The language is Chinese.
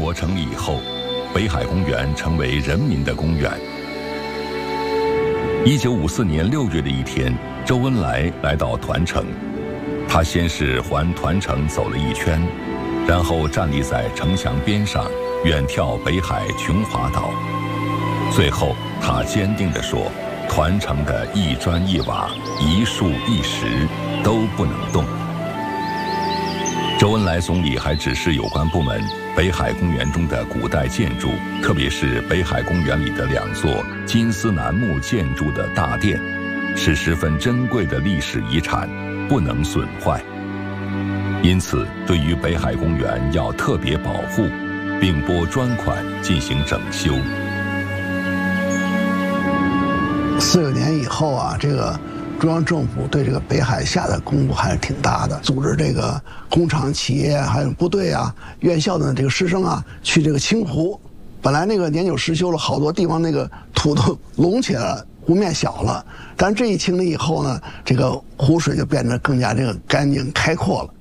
国成立以后，北海公园成为人民的公园。1954年6月的一天，周恩来来到团城，他先是环团城走了一圈，然后站立在城墙边上，远眺北海琼华岛。最后，他坚定地说：“团城的一砖一瓦、一树一石都不能动。”周恩来总理还指示有关部门，北海公园中的古代建筑，特别是北海公园里的2座金丝楠木建筑的大殿，是十分珍贵的历史遗产，不能损坏。因此，对于北海公园要特别保护，并拨专款进行整修。 49年以后啊，这个中央政府对这个北海下的功夫还是挺大的，组织这个工厂、企业还有部队啊、院校的这个师生啊，去这个清湖。本来那个年久失修了，好多地方那个土都隆起来了，湖面小了。但这一清理以后呢，这个湖水就变得更加这个干净开阔了。